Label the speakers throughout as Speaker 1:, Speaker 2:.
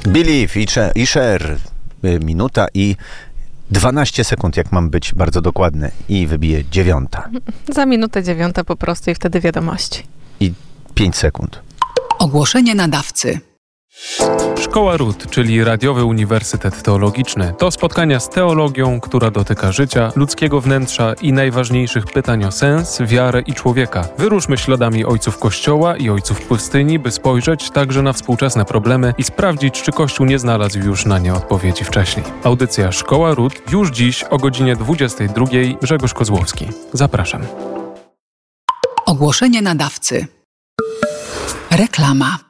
Speaker 1: Believe i Cher. Minuta i 12 sekund, jak mam być bardzo dokładny. I wybije 9.
Speaker 2: Za minutę 9 po prostu i wtedy wiadomości.
Speaker 1: I 5 sekund.
Speaker 3: Ogłoszenie nadawcy.
Speaker 4: Szkoła RUT, czyli Radiowy Uniwersytet Teologiczny, to spotkania z teologią, która dotyka życia, ludzkiego wnętrza i najważniejszych pytań o sens, wiarę i człowieka. Wyruszmy śladami ojców Kościoła i ojców pustyni, by spojrzeć także na współczesne problemy i sprawdzić, czy Kościół nie znalazł już na nie odpowiedzi wcześniej. Audycja Szkoła RUT już dziś o godzinie 22. Grzegorz Kozłowski. Zapraszam.
Speaker 3: Ogłoszenie nadawcy. Reklama.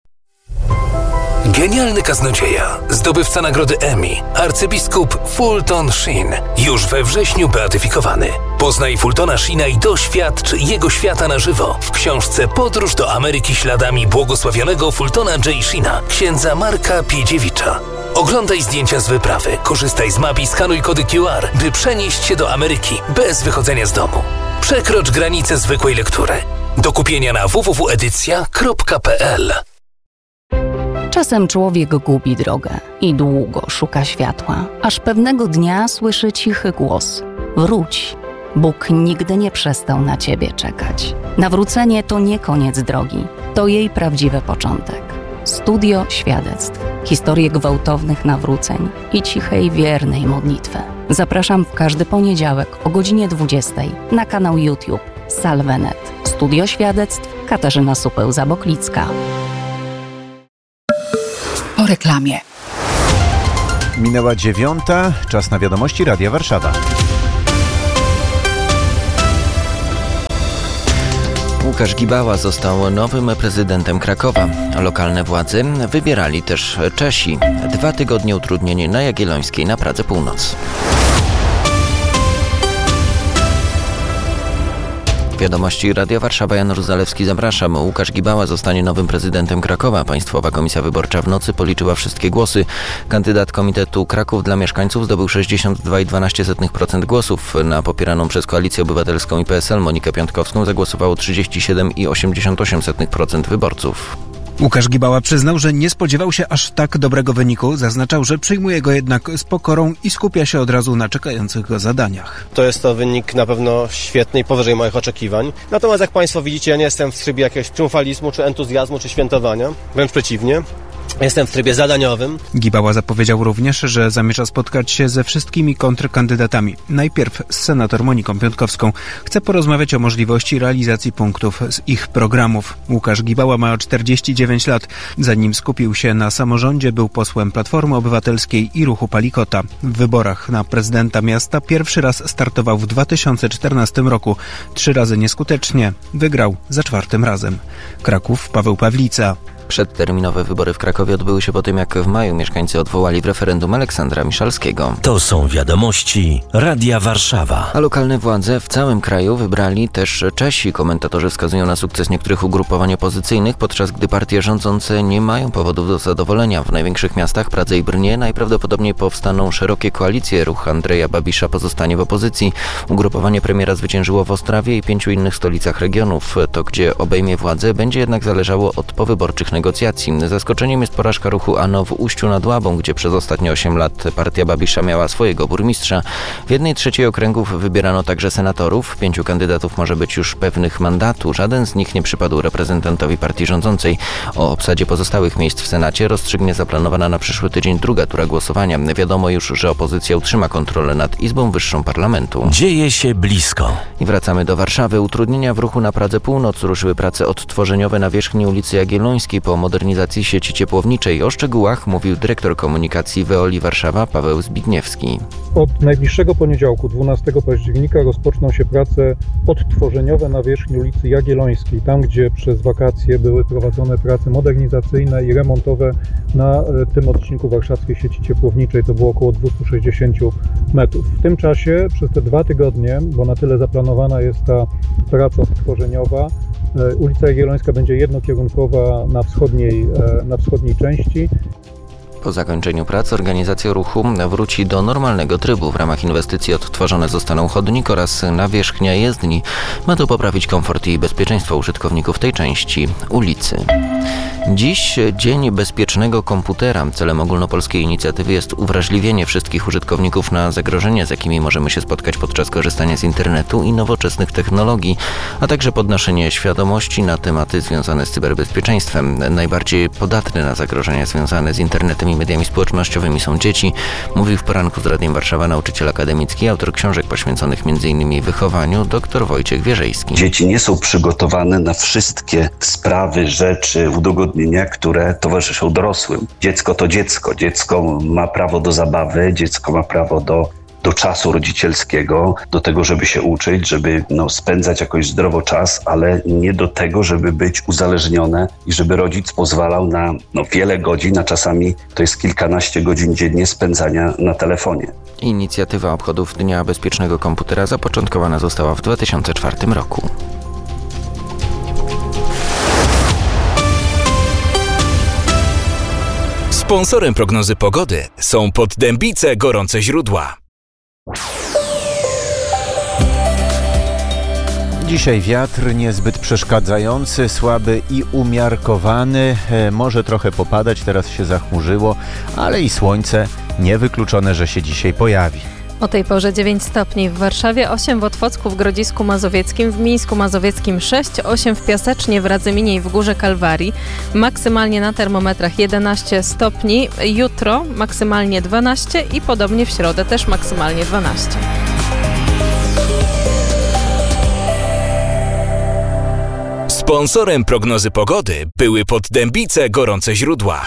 Speaker 5: Genialny kaznodzieja, zdobywca nagrody Emmy, arcybiskup Fulton Sheen, już we wrześniu beatyfikowany. Poznaj Fultona Sheena i doświadcz jego świata na żywo w książce Podróż do Ameryki śladami błogosławionego Fultona J. Sheena, księdza Marka Piedziewicza. Oglądaj zdjęcia z wyprawy, korzystaj z map i skanuj kody QR, by przenieść się do Ameryki bez wychodzenia z domu. Przekrocz granicę zwykłej lektury. Do kupienia na www.edycja.pl.
Speaker 6: Czasem człowiek gubi drogę i długo szuka światła, aż pewnego dnia słyszy cichy głos: wróć, Bóg nigdy nie przestał na ciebie czekać. Nawrócenie to nie koniec drogi, to jej prawdziwy początek. Studio świadectw, historie gwałtownych nawróceń i cichej, wiernej modlitwy. Zapraszam w każdy poniedziałek o godzinie 20 na kanał YouTube Salvenet. Studio świadectw, Katarzyna Supeł-Zaboklicka.
Speaker 3: Po reklamie.
Speaker 1: Minęła 9. Czas na wiadomości Radia Warszawa.
Speaker 7: Łukasz Gibała został nowym prezydentem Krakowa. Lokalne władze wybierali też Czesi. 2 tygodnie utrudnień na Jagiellońskiej na Pradze Północ. Wiadomości Radia Warszawa, Janusz Zalewski, zapraszam. Łukasz Gibała zostanie nowym prezydentem Krakowa. Państwowa Komisja Wyborcza w nocy policzyła wszystkie głosy. Kandydat Komitetu Kraków dla Mieszkańców zdobył 62,12% głosów. Na popieraną przez Koalicję Obywatelską i PSL Monikę Piątkowską zagłosowało 37,88% wyborców.
Speaker 8: Łukasz Gibała przyznał, że nie spodziewał się aż tak dobrego wyniku. Zaznaczał, że przyjmuje go jednak z pokorą i skupia się od razu na czekających go zadaniach.
Speaker 9: To jest to wynik na pewno świetny i powyżej moich oczekiwań. Natomiast jak Państwo widzicie, ja nie jestem w trybie jakiegoś triumfalizmu, czy entuzjazmu, czy świętowania. Wręcz przeciwnie. Jestem w trybie zadaniowym.
Speaker 8: Gibała zapowiedział również, że zamierza spotkać się ze wszystkimi kontrkandydatami. Najpierw z senator Moniką Piątkowską. Chce porozmawiać o możliwości realizacji punktów z ich programów. Łukasz Gibała ma 49 lat. Zanim skupił się na samorządzie, był posłem Platformy Obywatelskiej i Ruchu Palikota. W wyborach na prezydenta miasta pierwszy raz startował w 2014 roku. 3 razy nieskutecznie. Wygrał za 4. razem. Kraków, Paweł Pawlica.
Speaker 7: Przedterminowe wybory w Krakowie odbyły się po tym, jak w maju mieszkańcy odwołali w referendum Aleksandra Miszalskiego.
Speaker 10: To są wiadomości Radia Warszawa.
Speaker 7: A lokalne władze w całym kraju wybrali też Czesi. Komentatorzy wskazują na sukces niektórych ugrupowań opozycyjnych, podczas gdy partie rządzące nie mają powodów do zadowolenia. W największych miastach, Pradze i Brnie, najprawdopodobniej powstaną szerokie koalicje. Ruch Andrzeja Babisza pozostanie w opozycji. Ugrupowanie premiera zwyciężyło w Ostrawie i 5 innych stolicach regionów. To, gdzie obejmie władzę, będzie jednak zależało od powyborczych negocjacji. Zaskoczeniem jest porażka ruchu ANO w Uściu nad Łabą, gdzie przez ostatnie 8 lat partia Babisza miała swojego burmistrza. W 1/3 okręgów wybierano także senatorów. 5 kandydatów może być już pewnych mandatu. Żaden z nich nie przypadł reprezentantowi partii rządzącej. O obsadzie pozostałych miejsc w Senacie rozstrzygnie zaplanowana na przyszły tydzień 2. tura głosowania. Wiadomo już, że opozycja utrzyma kontrolę nad Izbą Wyższą Parlamentu.
Speaker 10: Dzieje się blisko.
Speaker 7: I wracamy do Warszawy. Utrudnienia w ruchu na Pradze Północ. Ruszyły prace odtworzeniowe na wierzchniej ulicy Jagiellońskiej po modernizacji sieci ciepłowniczej. O szczegółach mówił dyrektor komunikacji Veoli Warszawa Paweł Zbigniewski.
Speaker 11: Od najbliższego poniedziałku, 12 października, rozpoczną się prace odtworzeniowe na wierzchni ulicy Jagiellońskiej, tam gdzie przez wakacje były prowadzone prace modernizacyjne i remontowe na tym odcinku warszawskiej sieci ciepłowniczej. To było około 260 metrów. W tym czasie, przez te 2 tygodnie, bo na tyle zaplanowana jest ta praca odtworzeniowa, ulica Jagiellońska będzie jednokierunkowa na wschodniej części.
Speaker 7: Po zakończeniu prac organizacja ruchu wróci do normalnego trybu. W ramach inwestycji odtworzone zostaną chodnik oraz nawierzchnia jezdni. Ma to poprawić komfort i bezpieczeństwo użytkowników tej części ulicy. Dziś Dzień Bezpiecznego Komputera. Celem ogólnopolskiej inicjatywy jest uwrażliwienie wszystkich użytkowników na zagrożenia, z jakimi możemy się spotkać podczas korzystania z internetu i nowoczesnych technologii, a także podnoszenie świadomości na tematy związane z cyberbezpieczeństwem. Najbardziej podatne na zagrożenia związane z internetem i mediami społecznościowymi są dzieci, mówił w poranku z Radiem Warszawa nauczyciel akademicki, autor książek poświęconych m.in. wychowaniu, dr Wojciech Wierzejski.
Speaker 12: Dzieci nie są przygotowane na wszystkie sprawy, rzeczy, udogodnienia, które towarzyszą dorosłym. Dziecko to dziecko. Dziecko ma prawo do zabawy, dziecko ma prawo do czasu rodzicielskiego, do tego, żeby się uczyć, żeby spędzać jakoś zdrowo czas, ale nie do tego, żeby być uzależnione i żeby rodzic pozwalał na wiele godzin, a czasami to jest kilkanaście godzin dziennie spędzania na telefonie.
Speaker 7: Inicjatywa obchodów Dnia Bezpiecznego Komputera zapoczątkowana została w 2004 roku.
Speaker 5: Sponsorem prognozy pogody są Poddębice Gorące Źródła.
Speaker 1: Dzisiaj wiatr niezbyt przeszkadzający, słaby i umiarkowany. Może trochę popadać, teraz się zachmurzyło, ale i słońce niewykluczone, że się dzisiaj pojawi.
Speaker 2: O tej porze 9 stopni w Warszawie, 8 w Otwocku, w Grodzisku Mazowieckim, w Mińsku Mazowieckim 6, 8 w Piasecznie, w Radzyminie i w Górze Kalwarii. Maksymalnie na termometrach 11 stopni. Jutro maksymalnie 12 i podobnie w środę też maksymalnie 12.
Speaker 5: Sponsorem prognozy pogody były Poddębice Gorące Źródła.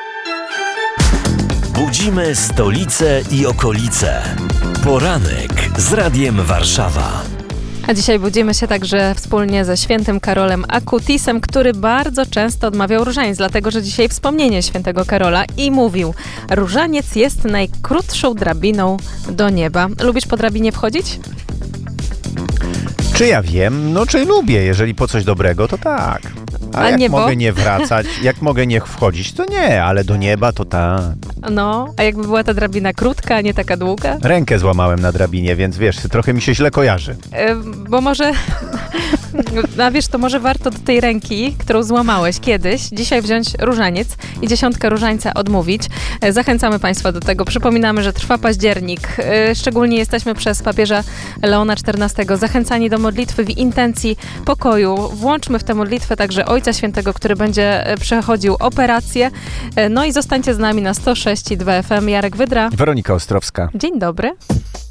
Speaker 10: Budzimy stolicę i okolice. Poranek z Radiem Warszawa.
Speaker 2: A dzisiaj budzimy się także wspólnie ze świętym Karolem Akutisem, który bardzo często odmawiał różaniec, dlatego że dzisiaj wspomnienie świętego Karola i mówił: różaniec jest najkrótszą drabiną do nieba. Lubisz po drabinie wchodzić?
Speaker 1: Czy ja wiem? Czy lubię. Jeżeli po coś dobrego, to tak. A jak
Speaker 2: niebo?
Speaker 1: Mogę nie wracać, jak mogę nie wchodzić, to nie, ale do nieba to tak.
Speaker 2: A jakby była ta drabina krótka, a nie taka długa?
Speaker 1: Rękę złamałem na drabinie, więc wiesz, trochę mi się źle kojarzy.
Speaker 2: Bo może... to może warto do tej ręki, którą złamałeś kiedyś, dzisiaj wziąć różaniec i 10 różańca odmówić. Zachęcamy Państwa do tego. Przypominamy, że trwa październik. Szczególnie jesteśmy przez papieża Leona XIV zachęcani do modlitwy w intencji pokoju. Włączmy w tę modlitwę także Ojca Świętego, który będzie przechodził operację. I zostańcie z nami na 106,2 FM. Jarek Wydra.
Speaker 1: Weronika Ostrowska.
Speaker 2: Dzień dobry.